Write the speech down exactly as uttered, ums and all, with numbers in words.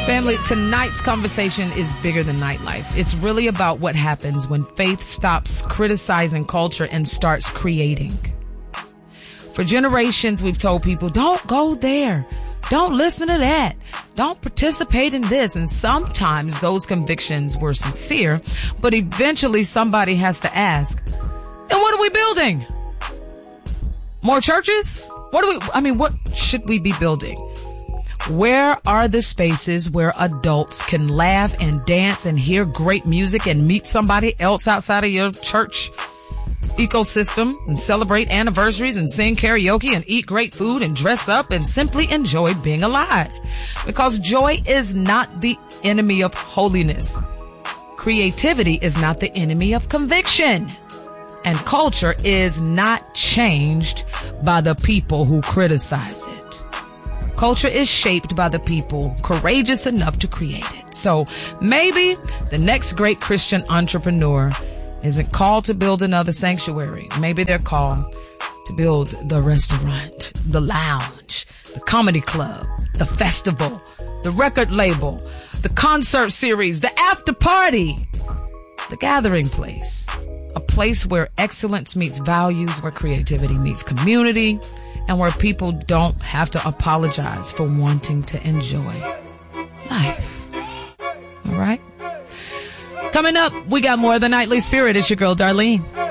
Family, tonight's conversation is bigger than nightlife. It's really about what happens when faith stops criticizing culture and starts creating. For generations, we've told people, don't go there. Don't listen to that. Don't participate in this. And sometimes those convictions were sincere, but eventually somebody has to ask, then what are we building? More churches? What do we, I mean, what should we be building? Where are the spaces where adults can laugh and dance and hear great music and meet somebody else outside of your church ecosystem and celebrate anniversaries and sing karaoke and eat great food and dress up and simply enjoy being alive? Because joy is not the enemy of holiness. Creativity is not the enemy of conviction. And culture is not changed by the people who criticize it. Culture is shaped by the people courageous enough to create it. So maybe the next great Christian entrepreneur isn't called to build another sanctuary. Maybe they're called to build the restaurant, the lounge, the comedy club, the festival, the record label, the concert series, the after party, the gathering place, a place where excellence meets values, where creativity meets community, and where people don't have to apologize for wanting to enjoy life. All right? Coming up, we got more of the Nightly Spirit. It's your girl, Darlene.